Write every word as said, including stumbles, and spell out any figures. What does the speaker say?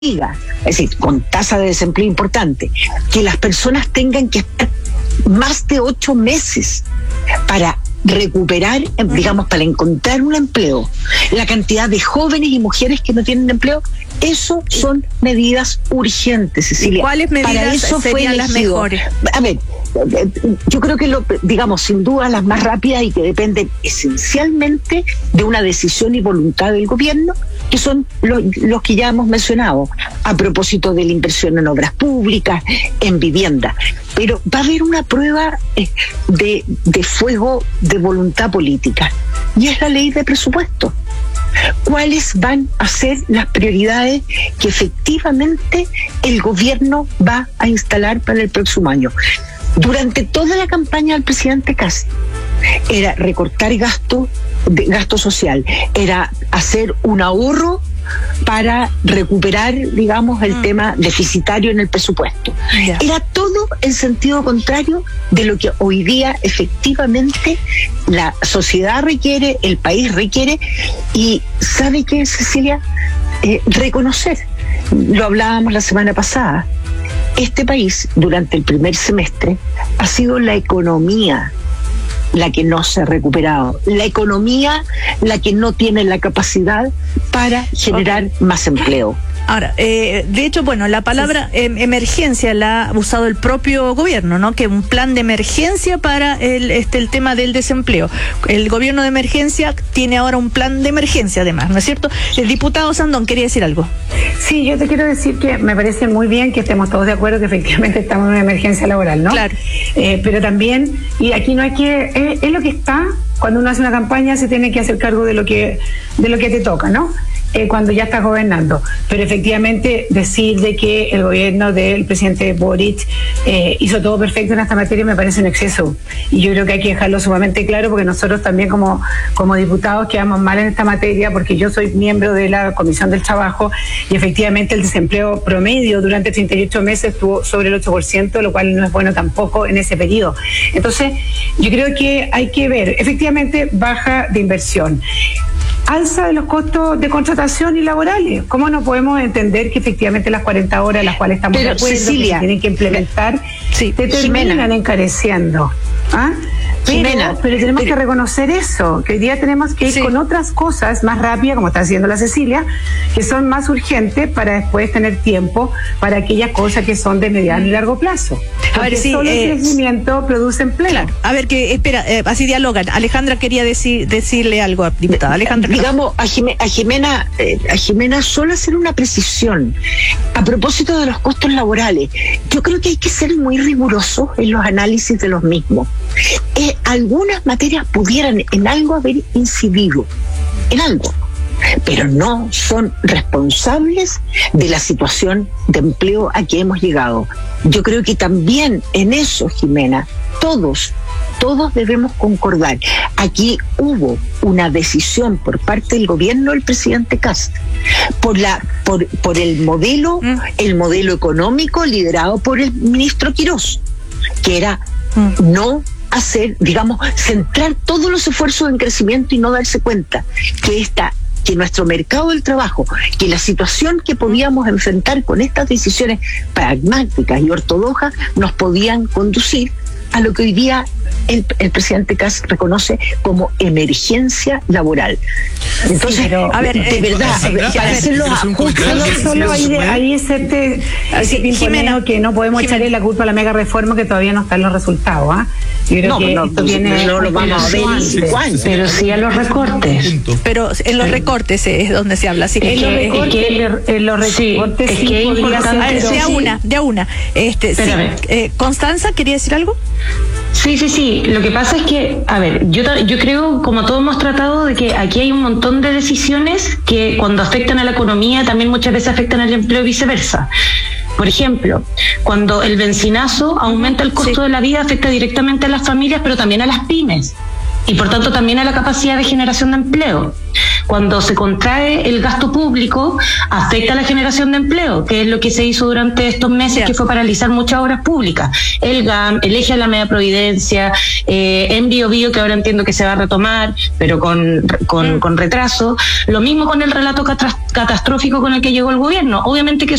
es decir, con tasa de desempleo importante, que las personas tengan que estar más de ocho meses para recuperar, digamos, para encontrar un empleo, la cantidad de jóvenes y mujeres que no tienen empleo, eso son medidas urgentes, Cecilia. ¿Y cuáles medidas para eso serían fue las mejores? A ver, yo creo que, lo, digamos, sin duda las más rápidas y que dependen esencialmente de una decisión y voluntad del gobierno, que son los, los que ya hemos mencionado, a propósito de la inversión en obras públicas, en vivienda. Pero va a haber una prueba de, de fuego de voluntad política, y es la ley de presupuesto. ¿Cuáles van a ser las prioridades que efectivamente el gobierno va a instalar para el próximo año? Durante toda la campaña del presidente Kast era recortar gasto, de gasto social, era hacer un ahorro para recuperar, digamos, el mm. tema deficitario en el presupuesto. Yeah. Era todo en sentido contrario de lo que hoy día efectivamente la sociedad requiere, el país requiere, y ¿sabe qué, Cecilia? Eh, reconocer, lo hablábamos la semana pasada, este país durante el primer semestre ha sido la economía la que no se ha recuperado, la economía la que no tiene la capacidad para generar okay. más empleo. Ahora, eh, de hecho, bueno, la palabra eh, emergencia la ha usado el propio gobierno, ¿no? Que un plan de emergencia para el este el tema del desempleo. El gobierno de emergencia tiene ahora un plan de emergencia, además, ¿no es cierto? El diputado Sandón quería decir algo. Sí, yo te quiero decir que me parece muy bien que estemos todos de acuerdo que efectivamente estamos en una emergencia laboral, ¿no? Claro. Eh, pero también, y aquí no hay que, es, es lo que está, cuando uno hace una campaña se tiene que hacer cargo de lo que, de lo que te toca, ¿no? Eh, cuando ya estás gobernando. Pero efectivamente decir de que el gobierno del presidente Boric eh, hizo todo perfecto en esta materia me parece un exceso. Y yo creo que hay que dejarlo sumamente claro, porque nosotros también como, como diputados quedamos mal en esta materia, porque yo soy miembro de la Comisión del Trabajo y efectivamente el desempleo promedio durante treinta y ocho meses estuvo sobre el ocho por ciento, lo cual no es bueno tampoco en ese periodo. Entonces, yo creo que hay que ver, efectivamente, baja de inversión. Alza de los costos de contratación y laborales. ¿Cómo no podemos entender que efectivamente las cuarenta horas, las cuales estamos Pero, de acuerdo, Cecilia, que se tienen que implementar, sí, te terminan Jimena. encareciendo? ¿Ah? Pero, Jimena, pero tenemos pero, que reconocer eso, que hoy día tenemos que ir sí. con otras cosas más rápidas, como está haciendo la Cecilia, que son más urgentes para después tener tiempo para aquellas cosas que son de mediano y largo plazo. A ver, sí, solo eh, el crecimiento produce empleo. Claro. A ver, que espera, eh, así dialogan. Alejandra quería decir, decirle algo, diputada. Alejandra. Digamos, a, Jime, a Jimena, eh, a Jimena solo hacer una precisión a propósito de los costos laborales. Yo creo que hay que ser muy rigurosos en los análisis de los mismos. Eh, algunas materias pudieran en algo haber incidido, en algo, pero no son responsables de la situación de empleo a que hemos llegado. Yo creo que también en eso, Jimena, todos, todos debemos concordar. Aquí hubo una decisión por parte del gobierno del presidente Kast por la, por, por el modelo, mm. el modelo económico liderado por el ministro Quirós, que era mm. no hacer, digamos, centrar todos los esfuerzos en crecimiento y no darse cuenta que esta que nuestro mercado del trabajo, que la situación que podíamos enfrentar con estas decisiones pragmáticas y ortodoxas nos podían conducir a lo que hoy día el, el presidente Kast reconoce como emergencia laboral. Entonces, sí, pero, a ver, de eh, verdad, Sandra, para hacer los ajustes, solo, solo ahí, ahí es este, ese pimponeo que no podemos Jimena. echarle la culpa a la mega reforma que todavía no están los resultados, ¿ah? ¿eh? Yo creo no, que no, esto viene, no lo vamos a ver igual, pero sí a los recortes. Pero en los recortes es donde se habla. Así que en, que, los recortes, es que, en los recortes sí, sí, es que es importante. De a una, de a una. Este, sí. eh, Constanza, ¿quería decir algo? Sí, sí, sí. Lo que pasa es que, a ver, yo, yo creo, como todos hemos tratado, de que aquí hay un montón de decisiones que cuando afectan a la economía también muchas veces afectan al empleo y viceversa. Por ejemplo, cuando el bencinazo aumenta el costo sí. de la vida, afecta directamente a las familias, pero también a las pymes. Y por tanto también a la capacidad de generación de empleo. cuando se contrae el gasto público, afecta a la generación de empleo, que es lo que se hizo durante estos meses, yeah. que fue paralizar muchas obras públicas. El G A M, el eje de la media Providencia, eh, en Bio Bio, que ahora entiendo que se va a retomar, pero con, con, mm. con retraso. Lo mismo con el relato catastrófico con el que llegó el gobierno. Obviamente que